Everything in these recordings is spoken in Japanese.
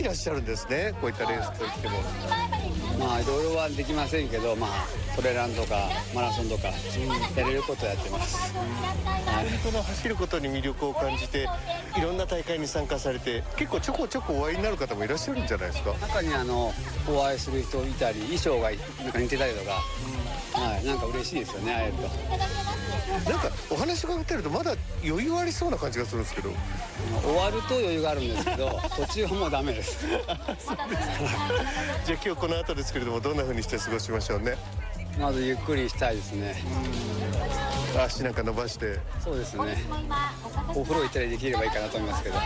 らっしゃるんですね、こういったレースといっても。 まあいろいろはできませんけど、まあトレランとかマラソンとか、やれることやってます。 本当の走ることに魅力を感じて、いろんな大会に参加されて、結構ちょこちょこお会いになる方もいらっしゃるんじゃないですか。 中にお会いする人いたり、衣装がなんか似てたりとか、はい、なんか嬉しいですよね、会えると。 なんかお話伺ってるとまだ余裕ありそうな感じがするんですけど。 終わると余裕があるんですけど、途中はもうダメです。 じゃあ今日この後ですけれども、どんな風にして過ごしましょうね。 まずゆっくりしたいですね。 足なんか伸ばして。 そうですね。お風呂行ったりできればいいかなと思いますけど。はい。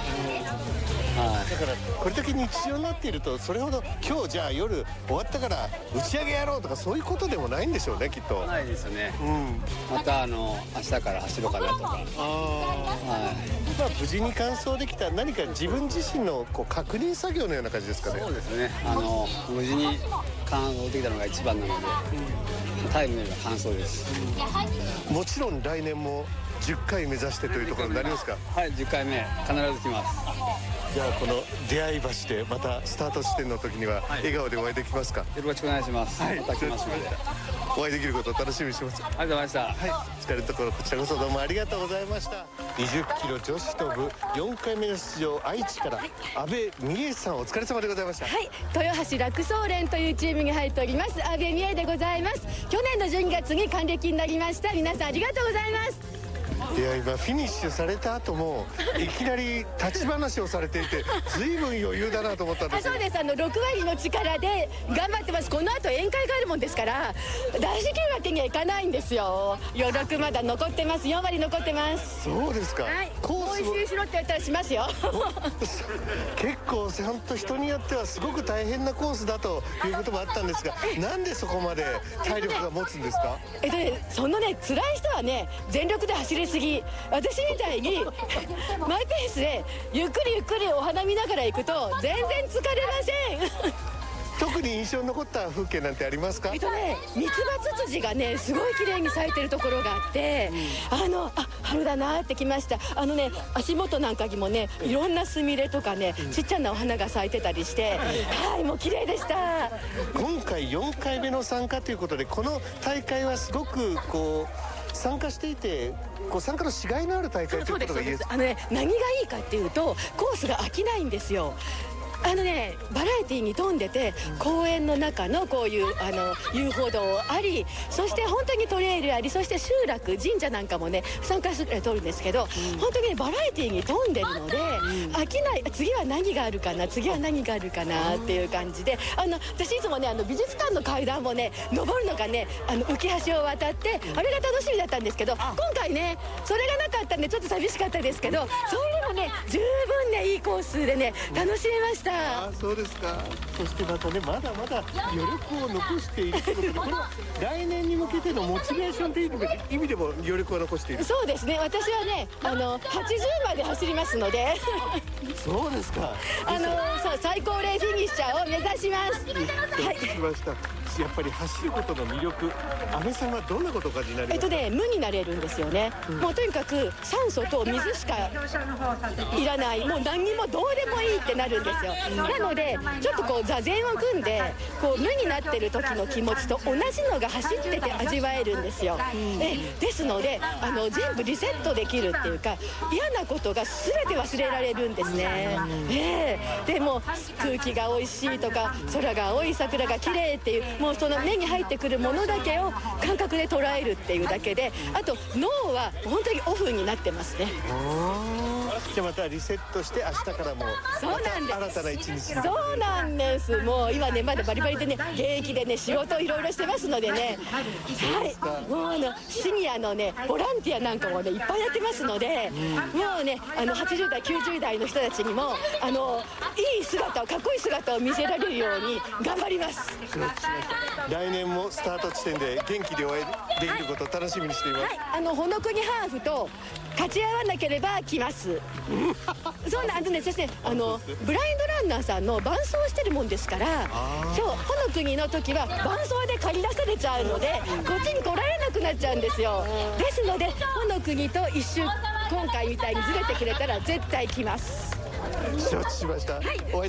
だからこれだけ日常になっていると、それほど今日じゃあ夜終わったから打ち上げやろうとかそういうことでもないんでしょうね、きっと。 ないですよね。また明日から走ろうかなとか。はい。 まあ無事に完走できた、何か自分自身のこう確認作業のような感じですかね。 そうですね。無事に完走できたのが一番なので、タイムよりは完走です。 もちろん来年も10回目指してというところになりますか。 はい、10回目必ず来ます。 じゃあこの出会い橋でまたスタート地点の時には笑顔でお会いできますか。 よろしくお願いします。また来ますので。 お会いできることを楽しみにしてます。 ありがとうございました。 はい、疲れるところこちらこそどうもありがとうございました。20キロ女子跳ぶ4回目の出場、愛知から阿部美恵さん、お疲れ様でございました。 はい、豊橋楽走連というチームに入っております阿部美恵でございます。去年の12月に還暦になりました。皆さんありがとうございます。 いや、今フィニッシュされた後もいきなり立ち話をされていて、随分余裕だなと思ったんです。 そうです。6割の力で頑張ってます。この後宴会があるもんですから出し切るわけにはいかないんですよ。余力まだ残ってます。4割残ってます。 そうですか。 はい、 コースもう一周しろって言ったらしますよ。 結構ちゃんと人によってはすごく大変なコースだということもあったんですが、なんでそこまで体力が持つんですか。 そのね、辛い人はね全力で走りすぎ。私みたいにマイペースでゆっくりゆっくりお花見ながら行くと全然疲れません。 特に印象に残った風景なんてありますか。 ミツバツツジがねすごい綺麗に咲いてるところがあって、春だなってきました。足元なんかにもねいろんなスミレとかね、ちっちゃなお花が咲いてたりして、はい、もう綺麗でした。 今回4回目の参加ということで、この大会はすごくこう参加していて参加のしがいのある大会ということが言えます。 何がいいかっていうとコースが飽きないんですよ。バラエティーに富んでて、公園の中のこういう遊歩道あり、そして本当にトレイルあり、そして集落神社なんかもね参加する通るんですけど、本当にバラエティーに富んでるので飽きない。次は何があるかな、次は何があるかなっていう感じで、私いつもね美術館の階段もね登るのがね浮き橋を渡って、あれが楽しみだったんですけど、今回ねそれがなかったんでちょっと寂しかったですけど、それもね十分ねいいコースでね楽しめました。 そうですか。そしてまたね、まだまだ余力を残しているということで、これは来年に向けてのモチベーションという意味でも余力を残している。 そうですね。私はね80まで走りますので。 そうですか。 そう、最高齢フィニッシャーを目指します。 はい。聞きました。やっぱり走ることの魅力、阿部さんはどんなことを感じになりますか。 無になれるんですよね。もうとにかく酸素と水しかいらない、もう何にもどうでもいいってなるんですよ。なのでちょっとこう座禅を組んで無になってる時の気持ちと同じのが走ってて味わえるんですよ。ですので全部リセットできるっていうか、嫌なことが全て忘れられるんですね。でも空気が美味しいとか空が青い桜が綺麗っていう、もうその目に入ってくるものだけを感覚で捉えるっていうだけで、あと脳は本当にオフになってますね。 じゃあまたリセットして明日からも新たな一日。 そうなんです。もう今ねまだバリバリでね現役でね仕事いろいろしてますのでね、はい、もうシニアのねボランティアなんかもねいっぱいやってますので、もうね80代90代の人たちにもいい姿を、かっこいい姿を見せられるように頑張ります。 来年もスタート地点で元気でお会いできることを楽しみにしています。 はい、ほのくにハーフと勝ち合わなければ来ます。そうなんでね、そしてブラインドランナーさんの伴走してるもんですから、今日ほの国の時は伴走で借り出されちゃうのでこっちに来られなくなっちゃうんですよ。ですのでほの国と一周今回みたいにずれてくれたら絶対来ます。 承知しました。はい。